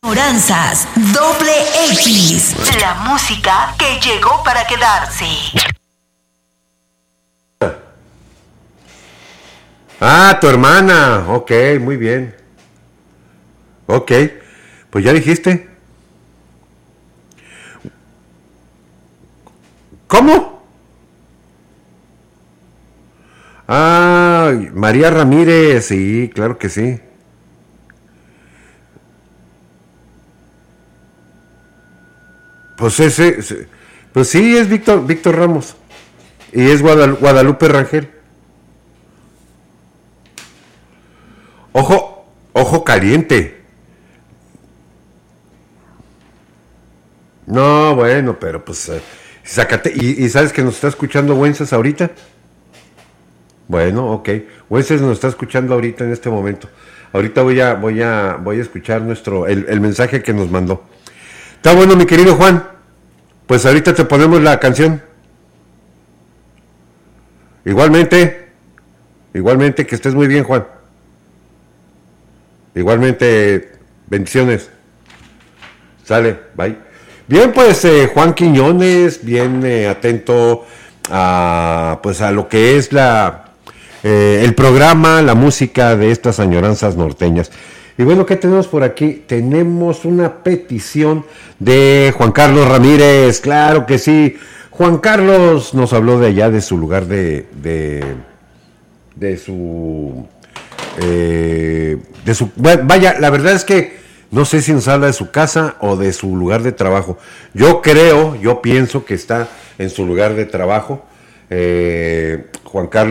Añoranzas X. La música que llegó para quedarse. Ah, tu hermana. Ok, muy bien. Ok, pues ya dijiste. ¿Cómo? Ah, María Ramírez, sí, claro que sí. Pues pues sí, es Víctor Ramos. Y es Guadalupe Rangel. Ojo caliente. No, bueno, pero pues sácate. ¿Y sabes que nos está escuchando Wences ahorita? Bueno, ok. Wences nos está escuchando ahorita en este momento. Ahorita voy a escuchar el mensaje que nos mandó. Está bueno, mi querido Juan. Pues ahorita te ponemos la canción. Igualmente, que estés muy bien, Juan. Igualmente, bendiciones. Sale, bye. Bien, pues Juan Quiñones, bien atento a lo que es el programa, la música de estas añoranzas norteñas. Y bueno, ¿qué tenemos por aquí? Tenemos una petición de Juan Carlos Ramírez, claro que sí. Juan Carlos nos habló de allá, de su lugar vaya, la verdad es que no sé si nos habla de su casa o de su lugar de trabajo. Yo pienso que está en su lugar de trabajo. Juan Carlos